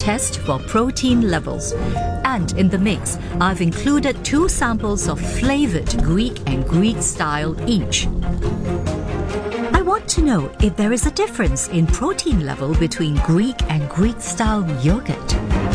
test for protein levels. And in the mix, I've included 2 samples of flavoured Greek and Greek style each. I want to know if there is a difference in protein level between Greek and Greek style yogurt.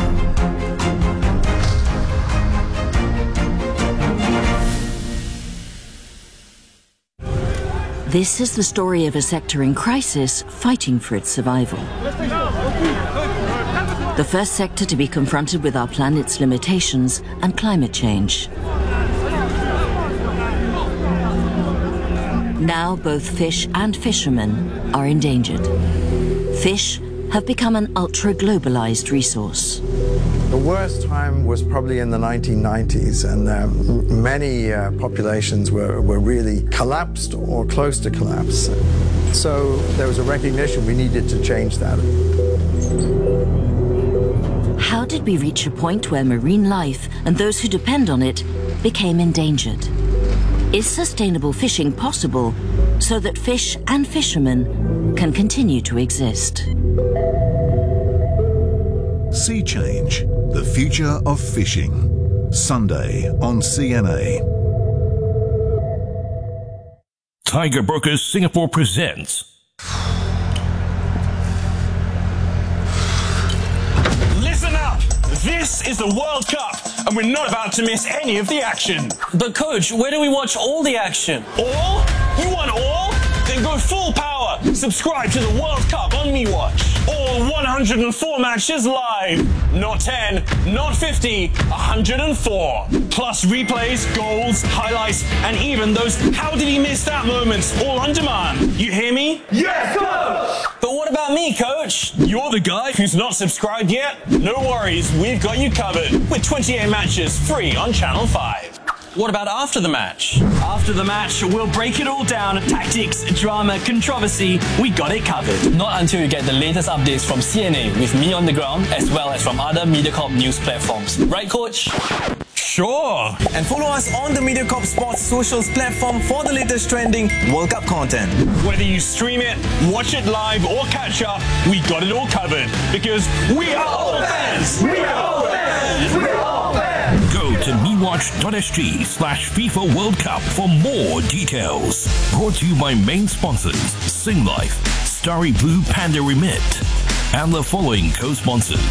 This is the story of a sector in crisis fighting for its survival. The first sector to be confronted with our planet's limitations and climate change. Now both fish and fishermen are endangered. Fish have become an ultra-globalized resource. The worst time was probably in the 1990s, and many populations were really collapsed or close to collapse. So there was a recognition we needed to change that. How did we reach a point where marine life and those who depend on it became endangered? Is sustainable fishing possible so that fish and fishermen can continue to exist? Sea Change, the future of fishing. Sunday on CNA. Tiger Brokers Singapore presents. Listen up! This is the World Cup, and we're not about to miss any of the action. But coach, where do we watch all the action? All? You want all? Then go full power. Subscribe to the World Cup on MeWatch. All 104 matches live. Not 10, not 50, 104. Plus replays, goals, highlights, and even those how did he miss that moments, all on demand. You hear me? Yes, coach! But what about me, coach? You're the guy who's not subscribed yet? No worries, we've got you covered. With 28 matches free on Channel 5. What about after the match? After the match, we'll break it all down. Tactics, drama, controversy, we got it covered. Not until you get the latest updates from CNA with me on the ground, as well as from other MediaCorp news platforms. Right, coach? Sure. And follow us on the MediaCorp Sports socials platform for the latest trending World Cup content. Whether you stream it, watch it live, or catch up, we got it all covered. Because we are all fans! We are all fans! We are all fans! Go to mewatch.sg/FIFA World Cup for more details. Brought to you by main sponsors Singlife, Starry Blue Panda Remit, and the following co-sponsors.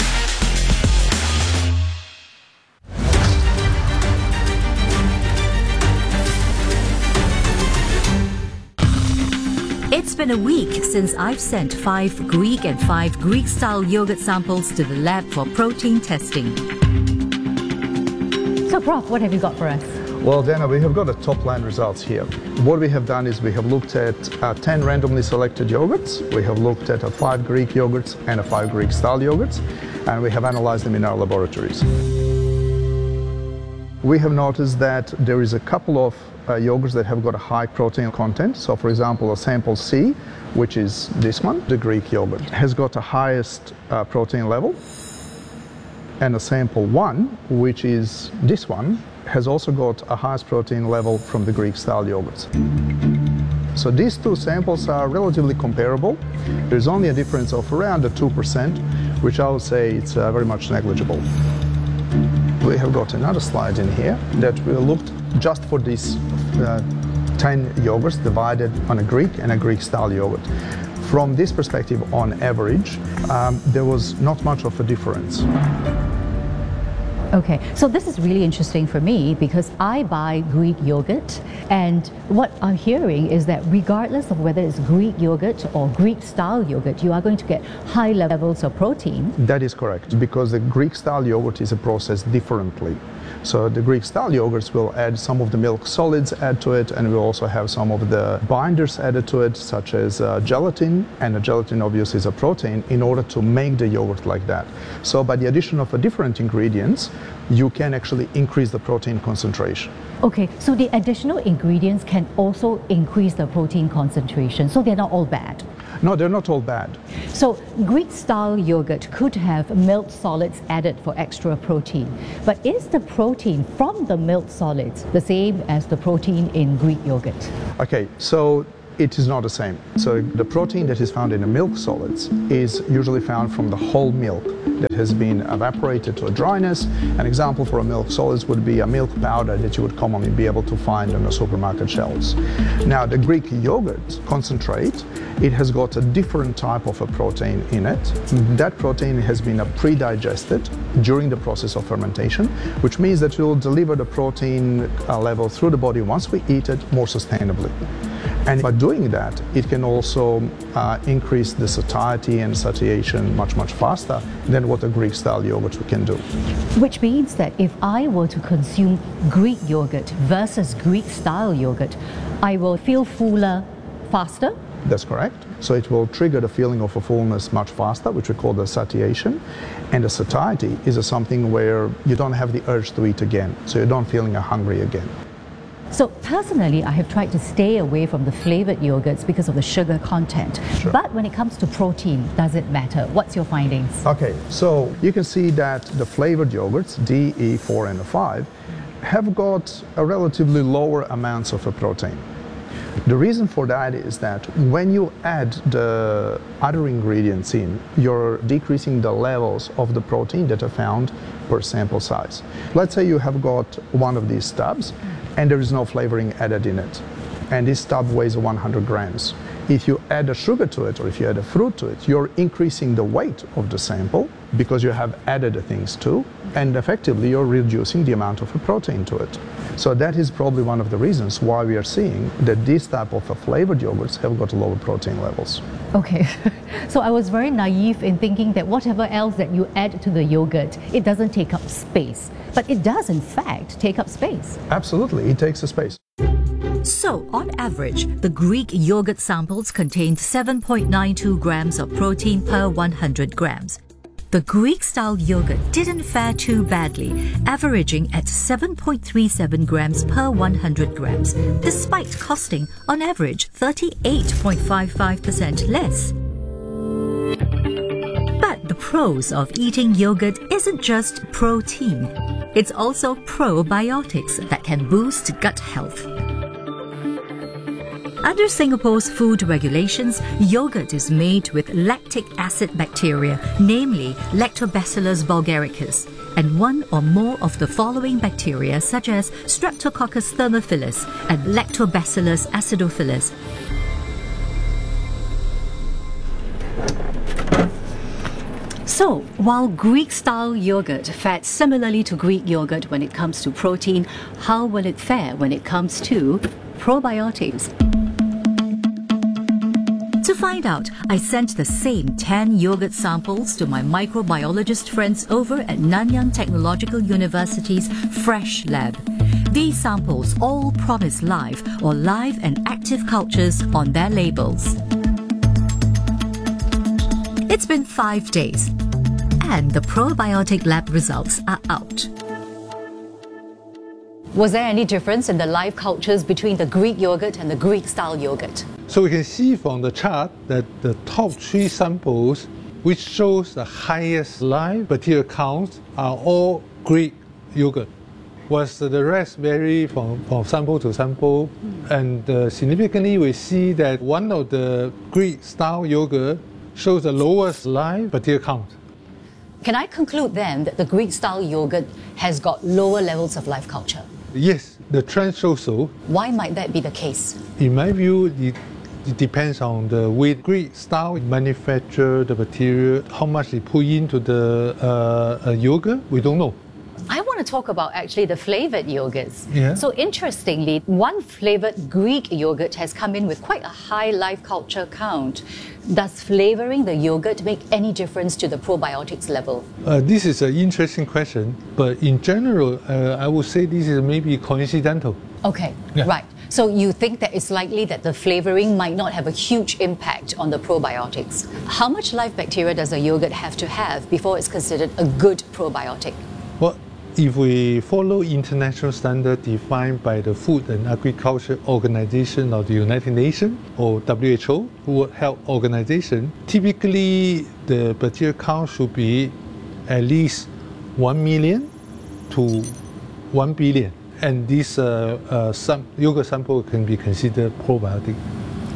It's been a week since I've sent 5 Greek and 5 Greek-style yogurt samples to the lab for protein testing. So, Prof, what have you got for us? Well, Dana, we have got the top-line results here. What we have done is we have looked at 10 randomly selected yogurts. We have looked at 5 Greek yogurts and 5 Greek-style yogurts, and we have analyzed them in our laboratories. We have noticed that there is a couple of yogurts that have got a high protein content. So, for example, a sample C, which is this one, the Greek yogurt, has got the highest protein level. And a sample 1, which is this one, has also got a highest protein level from the Greek-style yogurts. So these 2 samples are relatively comparable. There's only a difference of around 2%, which I would say it's very much negligible. We have got another slide in here that we looked just for these 10 yogurts divided on a Greek and a Greek-style yogurt. From this perspective, on average, there was not much of a difference. Okay, so this is really interesting for me because I buy Greek yogurt, and what I'm hearing is that regardless of whether it's Greek yogurt or Greek-style yogurt, you are going to get high levels of protein. That is correct, because the Greek-style yogurt is processed differently. So the Greek-style yogurts will add some of the milk solids add to it, and we'll also have some of the binders added to it, such as gelatin, and the gelatin obviously is a protein, in order to make the yogurt like that. So by the addition of different ingredients, you can actually increase the protein concentration. Okay, so the additional ingredients can also increase the protein concentration, so they're not all bad. No, they're not all bad. So Greek-style yogurt could have milk solids added for extra protein. But is the protein from the milk solids the same as the protein in Greek yogurt? Okay, so it is not the same. So the protein that is found in the milk solids is usually found from the whole milk that has been evaporated to a dryness. An example for a milk solids would be a milk powder that you would commonly be able to find on the supermarket shelves. Now, the Greek yogurt concentrate, it has got a different type of a protein in it. That protein has been pre-digested during the process of fermentation, which means that it will deliver the protein level through the body once we eat it more sustainably. And by doing that, it can also increase the satiety and satiation much faster than what a Greek-style yogurt can do. Which means that if I were to consume Greek yogurt versus Greek-style yogurt, I will feel fuller faster? That's correct. So it will trigger the feeling of a fullness much faster, which we call the satiation. And the satiety is something where you don't have the urge to eat again, so you don't feeling hungry again. So personally, I have tried to stay away from the flavored yogurts because of the sugar content. Sure. But when it comes to protein, does it matter? What's your findings? Okay, so you can see that the flavored yogurts, D, E, 4, and 5, have got a relatively lower amounts of a protein. The reason for that is that when you add the other ingredients in, you're decreasing the levels of the protein that are found per sample size. Let's say you have got one of these tubs and there is no flavoring added in it, and this tub weighs 100 grams. If you add a sugar to it, or if you add a fruit to it, you're increasing the weight of the sample because you have added the things too, and effectively you're reducing the amount of protein to it. So that is probably one of the reasons why we are seeing that this type of flavored yogurts have got lower protein levels. Okay, so I was very naive in thinking that whatever else that you add to the yogurt, it doesn't take up space. But it does in fact take up space. Absolutely, it takes a space. So, on average, the Greek yogurt samples contained 7.92 grams of protein per 100 grams. The Greek-style yogurt didn't fare too badly, averaging at 7.37 grams per 100 grams, despite costing, on average, 38.55% less. But the pros of eating yogurt isn't just protein. It's also probiotics that can boost gut health. Under Singapore's food regulations, yogurt is made with lactic acid bacteria, namely Lactobacillus bulgaricus, and one or more of the following bacteria such as Streptococcus thermophilus and Lactobacillus acidophilus. So, while Greek-style yogurt fared similarly to Greek yogurt when it comes to protein, how will it fare when it comes to probiotics? To find out, I sent the same 10 yogurt samples to my microbiologist friends over at Nanyang Technological University's Fresh Lab. These samples all promise live or live and active cultures on their labels. It's been 5 days, and the probiotic lab results are out. Was there any difference in the live cultures between the Greek yogurt and the Greek-style yogurt? So we can see from the chart that the top 3 samples, which shows the highest live bacterial counts, are all Greek yogurt. Was the rest vary from sample to sample, and significantly we see that one of the Greek-style yogurt shows the lowest live bacterial count. Can I conclude then that the Greek-style yogurt has got lower levels of live culture? Yes, the trend shows so. Why might that be the case? In my view, it depends on the way Greek-style manufacture the material, how much they put into the yogurt, we don't know. I want to talk about actually the flavored yogurts. Yeah. So interestingly, one flavored Greek yogurt has come in with quite a high live culture count. Does flavoring the yogurt make any difference to the probiotics level? This is an interesting question, but in general, I would say this is maybe coincidental. Okay, Yeah. right. So you think that it's likely that the flavoring might not have a huge impact on the probiotics. How much live bacteria does a yogurt have to have before it's considered a good probiotic? Well, if we follow international standard defined by the Food and Agriculture Organization of the United Nations, or WHO, World Health Organization, typically the bacterial count should be at least 1 million to 1 billion. And this yogurt sample can be considered probiotic.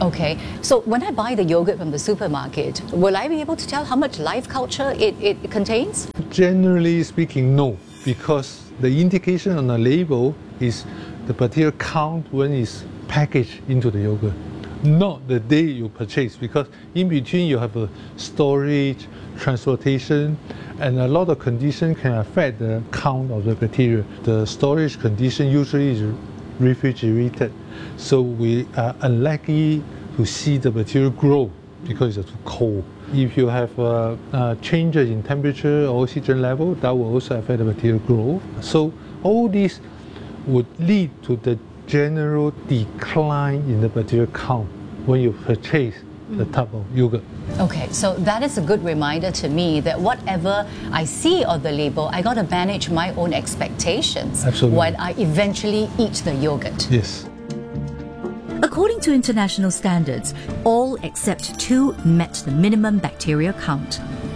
Okay, so when I buy the yogurt from the supermarket, will I be able to tell how much live culture it contains? Generally speaking, no, because the indication on the label is the bacterial count when it's packaged into the yogurt, not the day you purchase, because in between you have a storage, transportation, and a lot of conditions can affect the count of the bacteria. The storage condition usually is refrigerated, so we are unlikely to see the bacteria grow because it's too cold. If you have changes in temperature or oxygen level, that will also affect the bacterial growth. So all these would lead to the general decline in the bacterial count when you purchase the type of yogurt. Okay, so that is a good reminder to me that whatever I see on the label, I got to manage my own expectations. Absolutely. When I eventually eat the yogurt. Yes. According to international standards, all except 2 met the minimum bacteria count.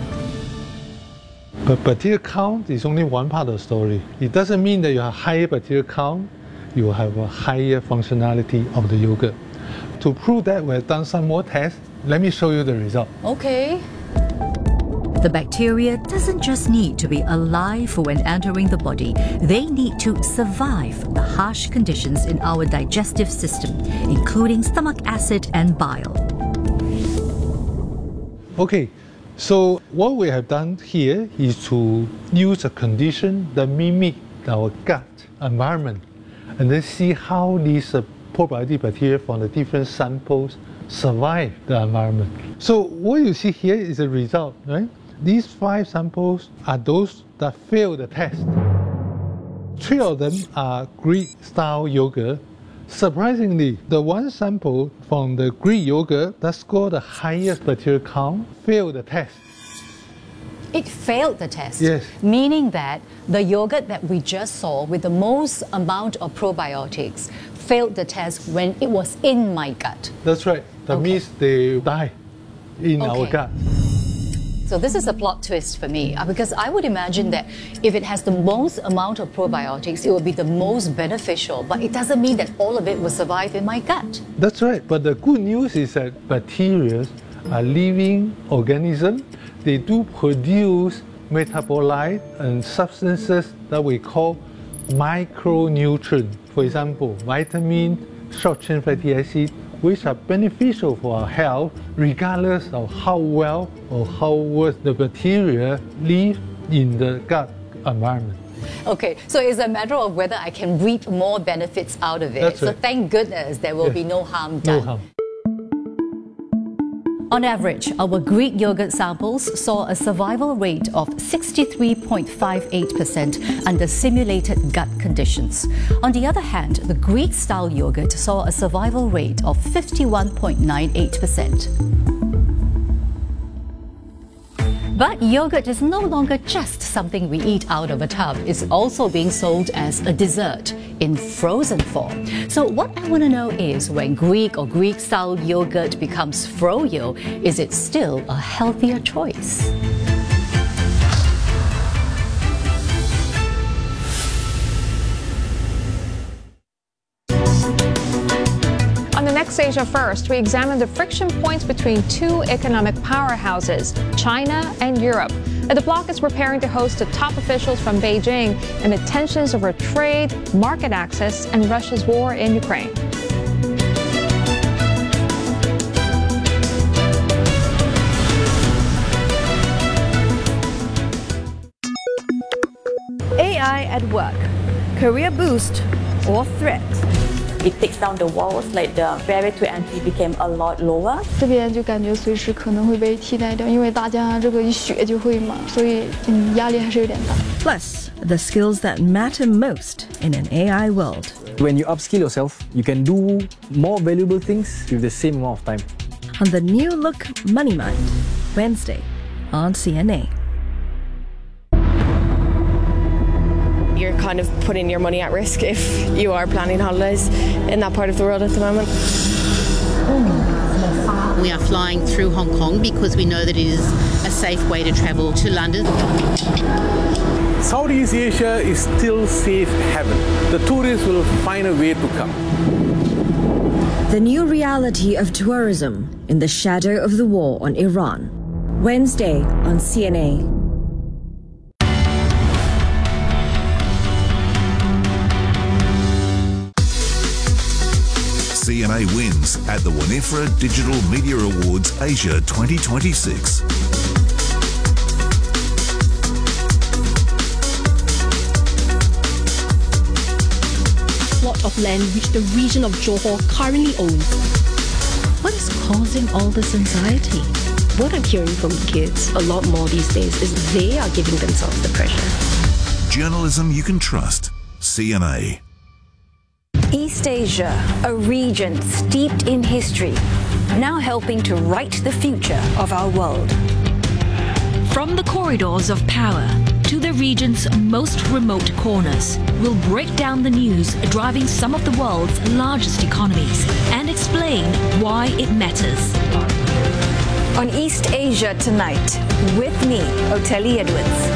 But bacterial count is only one part of the story. It doesn't mean that you have higher bacterial count, you will have a higher functionality of the yogurt. To prove that, we've done some more tests. Let me show you the result. Okay. The bacteria doesn't just need to be alive when entering the body. They need to survive the harsh conditions in our digestive system, including stomach acid and bile. Okay, so what we have done here is to use a condition that mimic our gut environment and then see how these probiotic bacteria from the different samples survive the environment. So what you see here is the result, right? These 5 samples are those that failed the test. 3 of them are Greek-style yogurt. Surprisingly, the one sample from the Greek yogurt that scored the highest bacterial count failed the test. It failed the test? Yes. Meaning that the yogurt that we just saw with the most amount of probiotics failed the test when it was in my gut. That's right. That means they die in our gut. So this is a plot twist for me, because I would imagine that if it has the most amount of probiotics, it will be the most beneficial, but it doesn't mean that all of it will survive in my gut. That's right. But the good news is that bacteria are living organisms. They do produce metabolites and substances that we call micronutrients. For example, vitamin, short-chain fatty acid, which are beneficial for our health regardless of how well or how worse the bacteria live in the gut environment. Okay, so it's a matter of whether I can reap more benefits out of it. That's so right. Thank goodness there will be no harm done. No harm. On average, our Greek yogurt samples saw a survival rate of 63.58% under simulated gut conditions. On the other hand, the Greek-style yogurt saw a survival rate of 51.98%. But yogurt is no longer just something we eat out of a tub. It's also being sold as a dessert in frozen form. So what I want to know is, when Greek or Greek-style yogurt becomes froyo, is it still a healthier choice? Next Asia First, we examine the friction points between 2 economic powerhouses, China and Europe. The bloc is preparing to host the top officials from Beijing amid tensions over trade, market access, and Russia's war in Ukraine. AI at work, career boost or threat? It takes down the walls, like the barrier to entry became a lot lower. 这边就感觉随时可能会被替代掉，因为大家这个一学就会嘛，所以压力还是有点大。 Plus, the skills that matter most in an AI world. When you upskill yourself, you can do more valuable things with the same amount of time. On the new look Money Mind, Wednesday on CNA. You're kind of putting your money at risk if you are planning holidays in that part of the world at the moment. We are flying through Hong Kong because we know that it is a safe way to travel to London. Southeast Asia is still safe haven. The tourists will find a way to come. The new reality of tourism in the shadow of the war on Iran. Wednesday on CNA. CNA wins at the Winifred Digital Media Awards Asia 2026. Plot of land which the region of Johor currently owns. What is causing all this anxiety? What I'm hearing from kids a lot more these days is they are giving themselves the pressure. Journalism you can trust. CNA. East Asia, a region steeped in history, now helping to write the future of our world. From the corridors of power to the region's most remote corners, we'll break down the news driving some of the world's largest economies and explain why it matters. On East Asia Tonight, with me, Oteli Edwards.